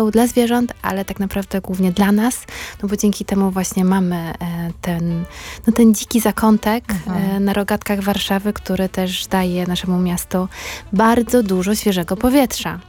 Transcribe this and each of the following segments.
są dla zwierząt, ale tak naprawdę głównie dla nas, no bo dzięki temu właśnie mamy ten dziki zakątek na rogatkach Warszawy, który też daje naszemu miastu bardzo dużo świeżego powietrza.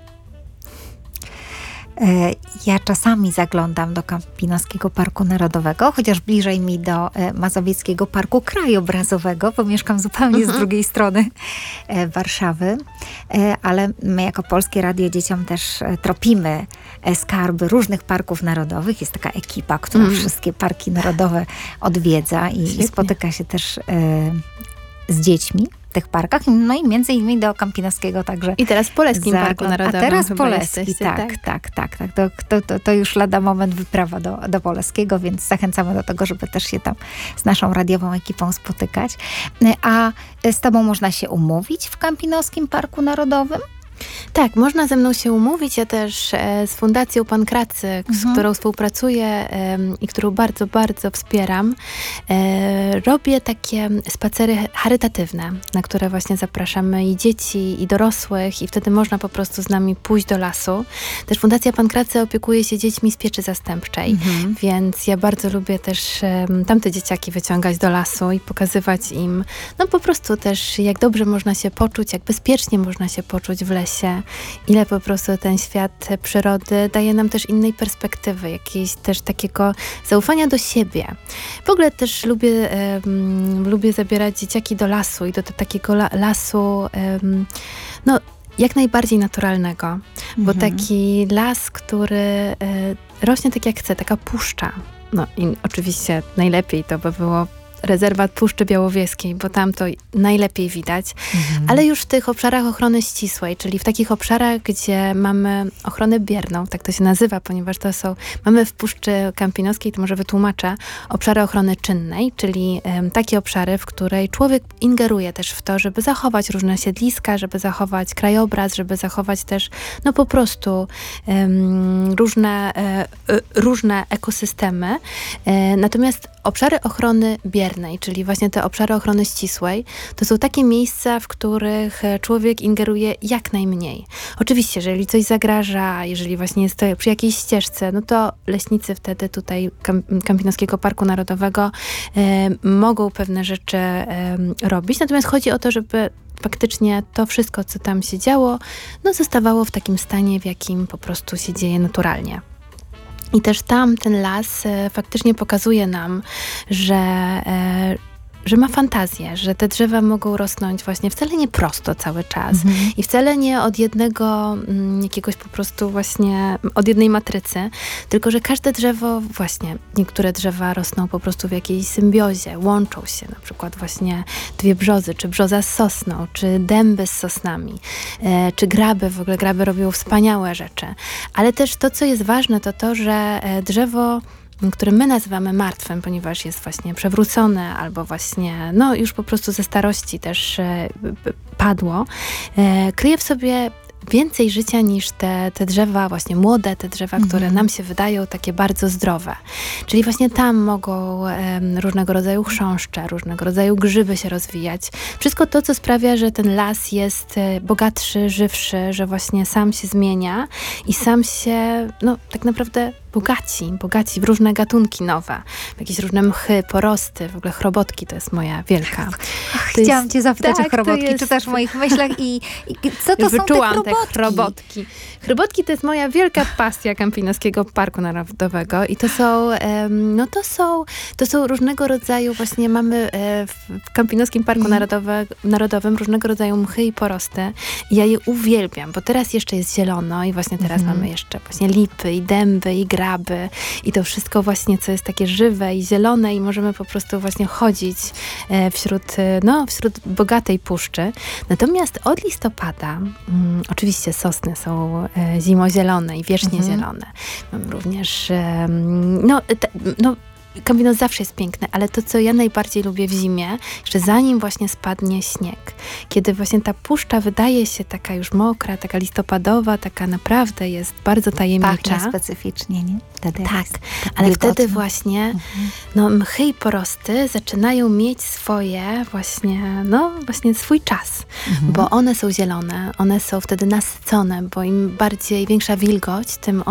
Ja czasami zaglądam do Kampinoskiego Parku Narodowego, chociaż bliżej mi do Mazowieckiego Parku Krajobrazowego, bo mieszkam zupełnie z drugiej strony Warszawy. Ale my jako Polskie Radio dzieciom też tropimy skarby różnych parków narodowych. Jest taka ekipa, która wszystkie parki narodowe odwiedza i spotyka się też z dziećmi w tych parkach, no i między innymi do Kampinoskiego także. I teraz w Polskim Parku Narodowym. A teraz Poleski, tak. To już lada moment wyprawa do Poleskiego, więc zachęcamy do tego, żeby też się tam z naszą radiową ekipą spotykać. A z tobą można się umówić w Kampinoskim Parku Narodowym? Tak, można ze mną się umówić. Ja też z Fundacją Pankracy, z którą współpracuję i którą bardzo, bardzo wspieram, robię takie spacery charytatywne, na które właśnie zapraszamy i dzieci, i dorosłych, i wtedy można po prostu z nami pójść do lasu. Też Fundacja Pankracy opiekuje się dziećmi z pieczy zastępczej, więc ja bardzo lubię też tamte dzieciaki wyciągać do lasu i pokazywać im, no po prostu też jak dobrze można się poczuć, jak bezpiecznie można się poczuć w lesie, ile po prostu ten świat przyrody daje nam też innej perspektywy, jakiejś też takiego zaufania do siebie. W ogóle też lubię zabierać dzieciaki do lasu i do takiego lasu no jak najbardziej naturalnego, bo taki las, który rośnie tak jak chce, taka puszcza. No i oczywiście najlepiej to by było rezerwat Puszczy Białowieskiej, bo tam to najlepiej widać, ale już w tych obszarach ochrony ścisłej, czyli w takich obszarach, gdzie mamy ochronę bierną, tak to się nazywa, ponieważ mamy w Puszczy Kampinoskiej, to może wytłumaczę, obszary ochrony czynnej, czyli takie obszary, w której człowiek ingeruje też w to, żeby zachować różne siedliska, żeby zachować krajobraz, żeby zachować też, no po prostu różne ekosystemy. Natomiast obszary ochrony biernej, czyli właśnie te obszary ochrony ścisłej, to są takie miejsca, w których człowiek ingeruje jak najmniej. Oczywiście, jeżeli coś zagraża, jeżeli właśnie jest to przy jakiejś ścieżce, no to leśnicy wtedy tutaj Kampinoskiego Parku Narodowego mogą pewne rzeczy robić. Natomiast chodzi o to, żeby faktycznie to wszystko, co tam się działo, no zostawało w takim stanie, w jakim po prostu się dzieje naturalnie. I też tam ten las faktycznie pokazuje nam, że ma fantazję, że te drzewa mogą rosnąć właśnie wcale nie prosto cały czas i wcale nie od jednego jakiegoś po prostu właśnie od jednej matrycy, tylko że każde drzewo właśnie, niektóre drzewa rosną po prostu w jakiejś symbiozie, łączą się, na przykład właśnie dwie brzozy, czy brzoza z sosną, czy dęby z sosnami, czy graby, w ogóle graby robią wspaniałe rzeczy, ale też to, co jest ważne, to to, że drzewo, które my nazywamy martwym, ponieważ jest właśnie przewrócone albo właśnie, no już po prostu ze starości też padło, kryje w sobie więcej życia niż te drzewa, właśnie młode, te drzewa, które nam się wydają takie bardzo zdrowe. Czyli właśnie tam mogą różnego rodzaju chrząszcze, różnego rodzaju grzyby się rozwijać. Wszystko to, co sprawia, że ten las jest bogatszy, żywszy, że właśnie sam się zmienia i sam się, no tak naprawdę bogaci w różne gatunki nowe. W jakieś różne mchy, porosty, w ogóle chrobotki to jest moja wielka. Chciałam cię zapytać o chrobotki, czytasz w moich myślach i co to są te chrobotki? Chrobotki to jest moja wielka pasja Kampinoskiego Parku Narodowego i to są różnego rodzaju, właśnie mamy w Kampinoskim Parku Narodowym różnego rodzaju mchy i porosty i ja je uwielbiam, bo teraz jeszcze jest zielono i właśnie teraz mamy jeszcze właśnie lipy i dęby i graby i to wszystko właśnie, co jest takie żywe i zielone i możemy po prostu właśnie chodzić wśród bogatej puszczy. Natomiast od listopada, oczywiście sosny są zimozielone i wiecznie zielone. Mam również, Kampinos zawsze jest piękny, ale to, co ja najbardziej lubię w zimie, że zanim właśnie spadnie śnieg, kiedy właśnie ta puszcza wydaje się taka już mokra, taka listopadowa, taka naprawdę jest bardzo tajemnicza. Pachnie specyficznie, nie? Wtedy tak, ale wtedy właśnie mchy i porosty zaczynają mieć swoje właśnie swój czas, bo one są zielone, one są wtedy nasycone, bo im większa wilgoć, tym